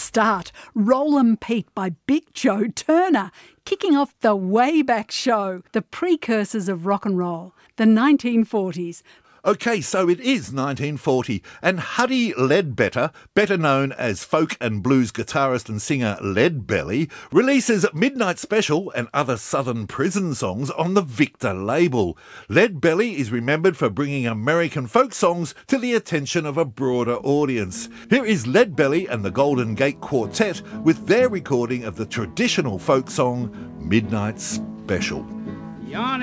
start, Rollin' Pete by Big Joe Turner, kicking off the way back show, the precursors of rock and roll, the 1940s. OK, so it is 1940, and Huddie Ledbetter, better known as folk and blues guitarist and singer Leadbelly, releases Midnight Special and other Southern prison songs on the Victor label. Leadbelly is remembered for bringing American folk songs to the attention of a broader audience. Here is Leadbelly and the Golden Gate Quartet with their recording of the traditional folk song Midnight Special.